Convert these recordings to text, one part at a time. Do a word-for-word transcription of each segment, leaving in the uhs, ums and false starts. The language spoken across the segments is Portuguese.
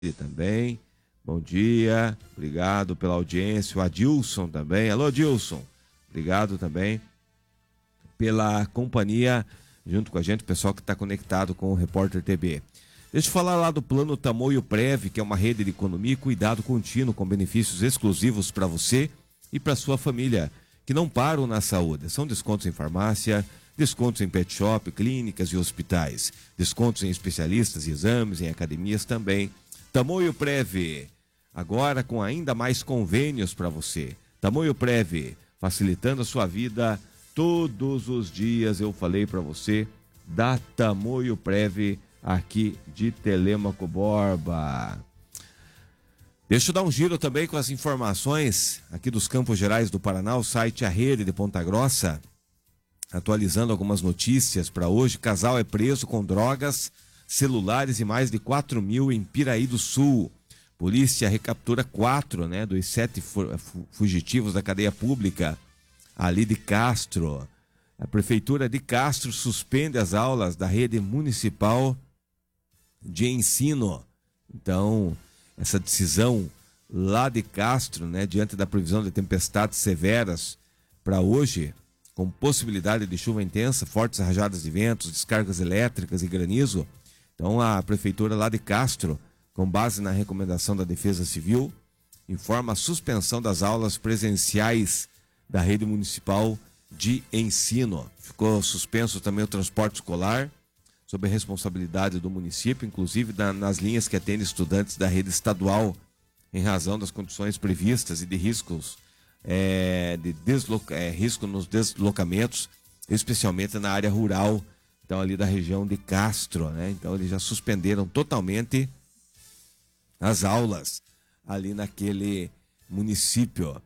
também. Bom dia, obrigado pela audiência. O Adilson também. Alô, Adilson. Obrigado também pela companhia junto com a gente, o pessoal que está conectado com o Repórter T B. Deixa eu falar lá do Plano Tamoio Prev, que é uma rede de economia e cuidado contínuo com benefícios exclusivos para você e para sua família, que não param na saúde. São descontos em farmácia, descontos em pet shop, clínicas e hospitais, descontos em especialistas e exames, em academias também. Tamoio Prev, agora com ainda mais convênios para você. Tamoio Prev, facilitando a sua vida todos os dias. Eu falei para você da Tamoio Prev aqui de Telêmaco Borba. Deixa eu dar um giro também com as informações aqui dos Campos Gerais do Paraná, o site A Rede de Ponta Grossa, atualizando algumas notícias para hoje. Casal é preso com drogas, celulares e mais de quatro mil em Piraí do Sul. Polícia recaptura quatro, né, dos sete fugitivos da cadeia pública ali de Castro. A Prefeitura de Castro suspende as aulas da rede municipal de ensino. Então, essa decisão lá de Castro, né, diante da previsão de tempestades severas para hoje, com possibilidade de chuva intensa, fortes rajadas de ventos, descargas elétricas e granizo. Então, a Prefeitura lá de Castro, com base na recomendação da Defesa Civil, informa a suspensão das aulas presenciais da rede municipal de ensino. Ficou suspenso também o transporte escolar, sob a responsabilidade do município, inclusive da, nas linhas que atendem estudantes da rede estadual, em razão das condições previstas e de riscos, é, de desloca, é, risco nos deslocamentos, especialmente na área rural, então ali da região de Castro, né? Então eles já suspenderam totalmente as aulas ali naquele município.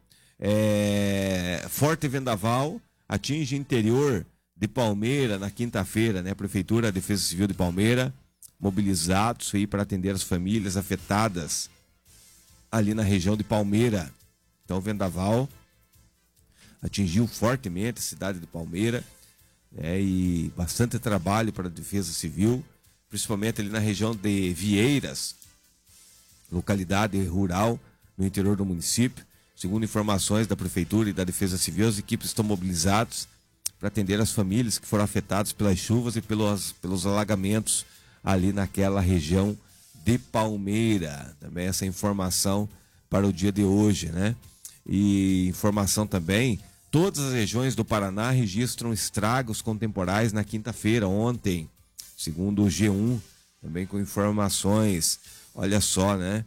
É, forte vendaval atinge interior de Palmeira na quinta-feira, né? A Prefeitura, a Defesa Civil de Palmeira, mobilizados aí para atender as famílias afetadas ali na região de Palmeira. Então o vendaval atingiu fortemente a cidade de Palmeira, né? E bastante trabalho para a Defesa Civil, principalmente ali na região de Vieiras, localidade rural no interior do município. Segundo informações da Prefeitura e da Defesa Civil, as equipes estão mobilizadas para atender as famílias que foram afetadas pelas chuvas e pelos, pelos alagamentos ali naquela região de Palmeira. Também essa informação para o dia de hoje, né? E informação também, todas as regiões do Paraná registram estragos com temporais na quinta-feira, ontem, segundo o G um, também com informações. Olha só, né?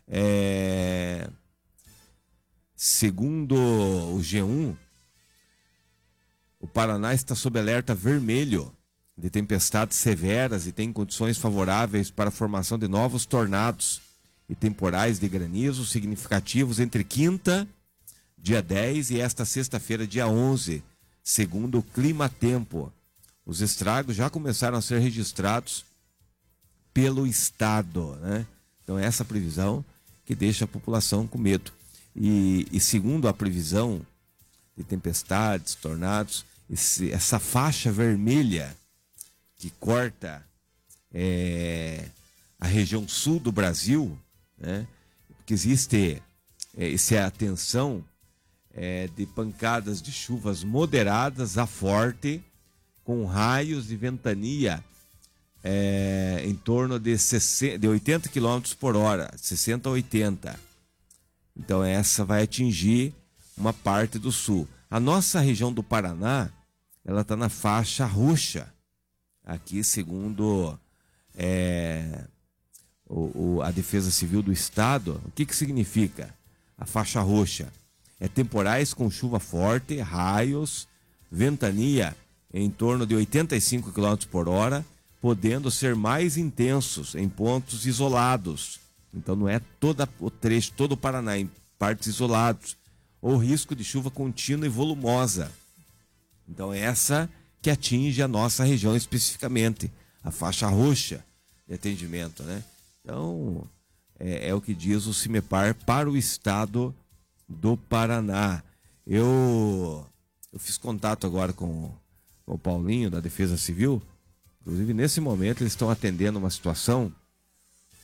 É... Segundo o G um, o Paraná está sob alerta vermelho de tempestades severas e tem condições favoráveis para a formação de novos tornados e temporais de granizo significativos entre quinta, dia dez, e esta sexta-feira, dia onze, segundo o Climatempo. Os estragos já começaram a ser registrados pelo Estado, né? Então essa previsão que deixa a população com medo. E, e segundo a previsão de tempestades, tornados, esse, essa faixa vermelha que corta é, a região sul do Brasil, né? Porque existe é, essa atenção é, de pancadas de chuvas moderadas a forte, com raios de ventania é, em torno de, sessenta, de oitenta quilômetros por hora, sessenta a oitenta. Então essa vai atingir uma parte do sul. A nossa região do Paraná, ela está na faixa roxa. Aqui, segundo é, o, o, a Defesa Civil do Estado, o que, que significa a faixa roxa? É temporais com chuva forte, raios, ventania em torno de oitenta e cinco quilômetros por hora, podendo ser mais intensos em pontos isolados. Então não é todo o trecho, todo o Paraná, em partes isoladas, ou risco de chuva contínua e volumosa. Então é essa que atinge a nossa região especificamente, a faixa roxa de atendimento, né? Então é, é o que diz o CIMEPAR para o estado do Paraná. Eu, eu fiz contato agora com, com o Paulinho da Defesa Civil. Inclusive nesse momento eles estão atendendo uma situação